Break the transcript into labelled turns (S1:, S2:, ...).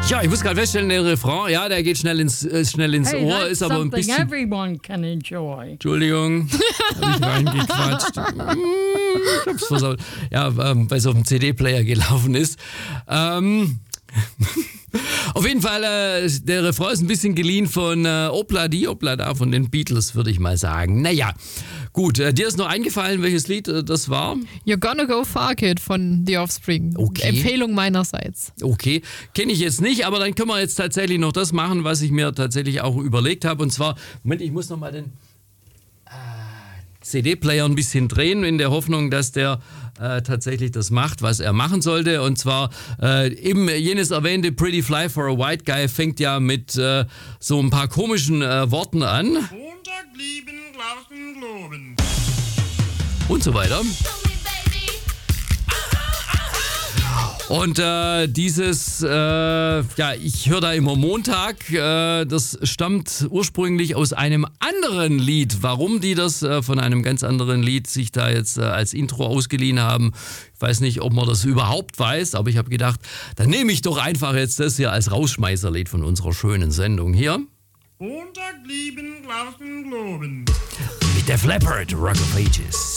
S1: Ja, ich muss gerade feststellen, der Refrain, ja, der geht schnell ins
S2: Hey,
S1: Ohr,
S2: that's
S1: ist aber ein
S2: something
S1: bisschen...
S2: everyone can enjoy.
S1: Entschuldigung, habe ich reingequatscht. Ich hab's versaut. Ja, weil es auf dem CD-Player gelaufen ist. Auf jeden Fall, der Refrain ist ein bisschen geliehen von Obla Di Obla Da von den Beatles, würde ich mal sagen. Naja, gut, dir ist noch eingefallen, welches Lied das war?
S3: You're Gonna Go Far Kid von The Offspring.
S1: Okay.
S3: Empfehlung meinerseits.
S1: Okay, kenne ich jetzt nicht, aber dann können wir jetzt tatsächlich noch das machen, was ich mir tatsächlich auch überlegt habe. Und zwar, Moment, ich muss noch mal den CD-Player ein bisschen drehen, in der Hoffnung, dass der tatsächlich das macht, was er machen sollte. Und zwar eben jenes erwähnte Pretty Fly for a White Guy fängt ja mit so ein paar komischen Worten an.
S4: Montag lieben, glauben, globen.
S1: Und so weiter. Und dieses, ja, ich höre da immer Montag, das stammt ursprünglich aus einem anderen Lied. Warum die das von einem ganz anderen Lied sich da jetzt als Intro ausgeliehen haben, ich weiß nicht, ob man das überhaupt weiß, aber ich habe gedacht, dann nehme ich doch einfach jetzt das hier als Rausschmeißerlied von unserer schönen Sendung hier.
S4: Montag lieben, glauben, globen.
S1: Mit der Leppard, Rock of Ages.